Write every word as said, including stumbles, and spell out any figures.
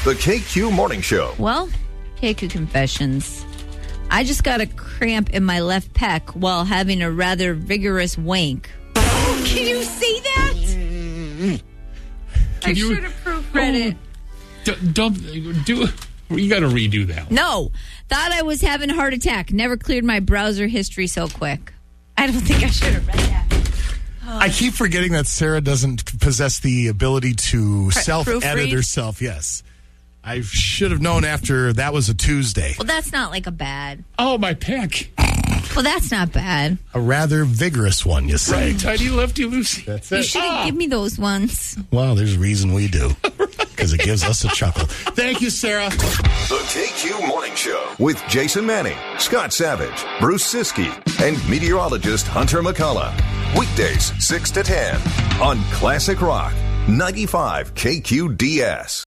The K Q Morning Show. Well, K Q Confessions. I just got a cramp in my left pec while having a rather vigorous wank. Can you say that? Can I you- should have proofread Oh, it. D- don't do. You got to redo that one. No. Thought I was having a heart attack. Never cleared my browser history so quick. I don't think I should have read that. I keep forgetting that Sarah doesn't possess the ability to Pre- self-edit proofread? herself. Yes. I should have known after that was a Tuesday. Well, that's not like a bad. Oh, my pec. Well, that's not bad. A rather vigorous one, you say. Tidy lefty loosey. That's You it. shouldn't give me those ones. Well, there's a reason we do. Because it gives us a chuckle. Thank you, Sarah. The K Q Morning Show with Jason Manning, Scott Savage, Bruce Siskey, and meteorologist Hunter McCullough. Weekdays six to ten on Classic Rock ninety-five K Q D S.